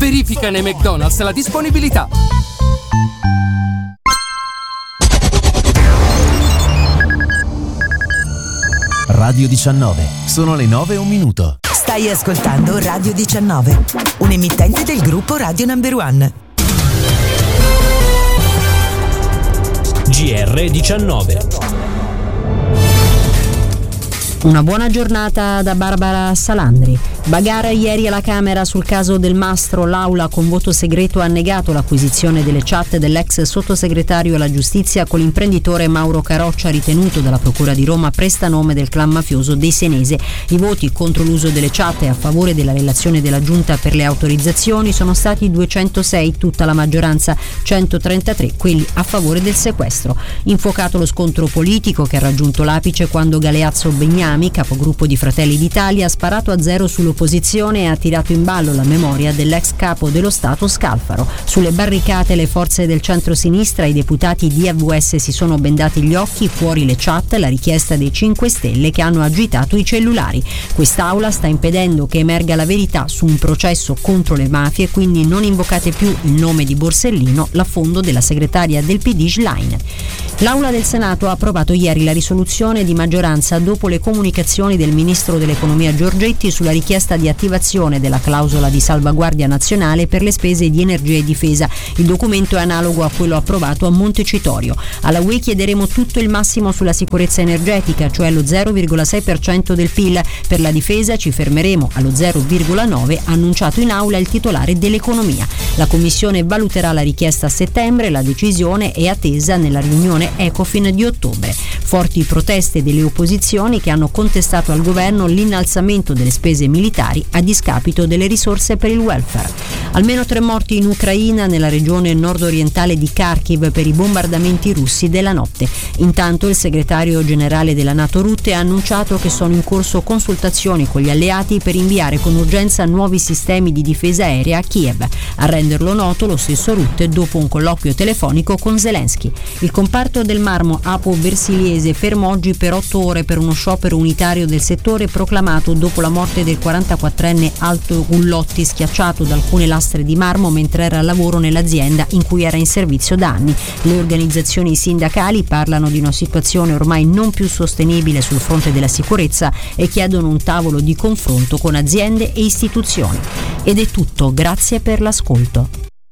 Verifica nei McDonald's la disponibilità. Radio 19, sono le 9:01. Stai ascoltando Radio 19, un emittente del gruppo Radio Number One. GR19. Una buona giornata da Barbara Salandri. Bagarre ieri alla Camera sul caso Del Mastro. L'Aula con voto segreto ha negato l'acquisizione delle chat dell'ex sottosegretario alla giustizia con l'imprenditore Mauro Caroccia, ritenuto dalla Procura di Roma prestanome del clan mafioso dei Senese. I voti contro l'uso delle chat e a favore della relazione della Giunta per le autorizzazioni sono stati 206, tutta la maggioranza, 133 quelli a favore del sequestro. Infuocato lo scontro politico che ha raggiunto l'apice quando Galeazzo Begnami, capogruppo di Fratelli d'Italia, ha sparato a zero sull'opposizione e ha tirato in ballo la memoria dell'ex capo dello Stato Scalfaro. Sulle barricate le forze del centro-sinistra, i deputati di AVS si sono bendati gli occhi, fuori le chat, la richiesta dei 5 Stelle che hanno agitato i cellulari. Quest'Aula sta impedendo che emerga la verità su un processo contro le mafie, quindi non invocate più il nome di Borsellino, l'affondo della segretaria del PD Schlein. L'Aula del Senato ha approvato ieri la risoluzione di maggioranza dopo le comunicazioni del ministro dell'Economia Giorgetti sulla richiesta di attivazione della clausola di salvaguardia nazionale per le spese di energia e difesa. Il documento è analogo a quello approvato a Montecitorio. Alla UE chiederemo tutto il massimo sulla sicurezza energetica, cioè lo 0,6% del PIL. Per la difesa ci fermeremo allo 0,9%, ha annunciato in aula il titolare dell'economia. La Commissione valuterà la richiesta a settembre, la decisione è attesa nella riunione Ecofin di ottobre. Forti proteste delle opposizioni che hanno contestato al governo l'innalzamento delle spese militari a discapito delle risorse per il welfare. Almeno 3 morti in Ucraina, nella regione nord-orientale di Kharkiv, per i bombardamenti russi della notte. Intanto il segretario generale della NATO Rutte ha annunciato che sono in corso consultazioni con gli alleati per inviare con urgenza nuovi sistemi di difesa aerea a Kiev. A renderlo noto lo stesso Rutte dopo un colloquio telefonico con Zelensky. Il comparto del marmo apo-versiliese fermo oggi per 8 ore per uno sciopero unitario del settore proclamato dopo la morte del 44enne Alto Gullotti, schiacciato da alcune lastre di marmo mentre era al lavoro nell'azienda in cui era in servizio da anni. Le organizzazioni sindacali parlano di una situazione ormai non più sostenibile sul fronte della sicurezza e chiedono un tavolo di confronto con aziende e istituzioni. Ed è tutto, grazie per l'ascolto.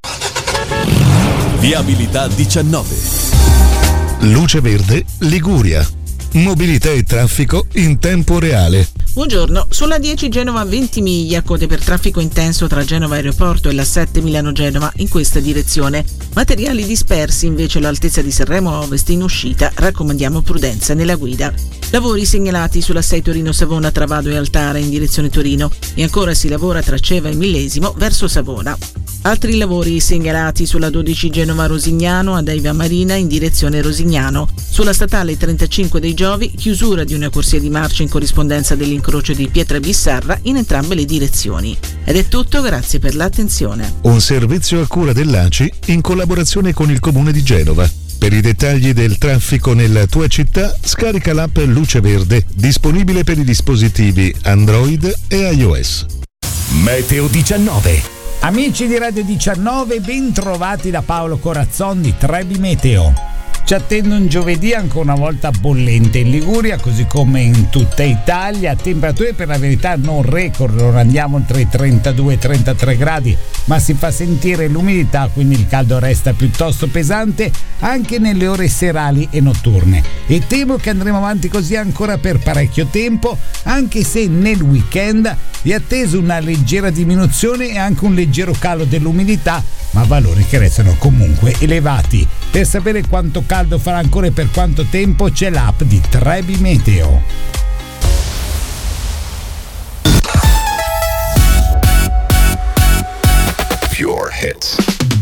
Viabilità 19. Luce Verde Liguria. Mobilità e traffico in tempo reale. Buongiorno, sulla 10 Genova Ventimiglia, code per traffico intenso tra Genova Aeroporto e la 7 Milano Genova in questa direzione. Materiali dispersi invece all'altezza di Sanremo Ovest in uscita, raccomandiamo prudenza nella guida. Lavori segnalati sulla 6 Torino Savona tra Vado e Altara in direzione Torino e ancora si lavora tra Ceva e Millesimo verso Savona. Altri lavori segnalati sulla 12 Genova Rosignano ad Eiva Marina in direzione Rosignano. Sulla statale 35 dei Giovi, chiusura di una corsia di marcia in corrispondenza dell'incrocio di Pietra Bissarra in entrambe le direzioni. Ed è tutto, grazie per l'attenzione. Un servizio a cura dell'ACI in collaborazione con il Comune di Genova. Per i dettagli del traffico nella tua città, scarica l'app Luce Verde, disponibile per i dispositivi Android e iOS. Meteo 19. Amici di Radio 19, ben trovati da Paolo Corazzon di Trebi Meteo. Ci attende un giovedì ancora una volta bollente in Liguria, così come in tutta Italia. Temperature per la verità non record, non andiamo oltre i 32 e 33 gradi, ma si fa sentire l'umidità, quindi il caldo resta piuttosto pesante anche nelle ore serali e notturne. E temo che andremo avanti così ancora per parecchio tempo, anche se nel weekend è atteso una leggera diminuzione e anche un leggero calo dell'umidità, ma valori che restano comunque elevati. Per sapere quanto caldo farà ancora e per quanto tempo c'è l'app di Trebi Meteo. Pure Hits.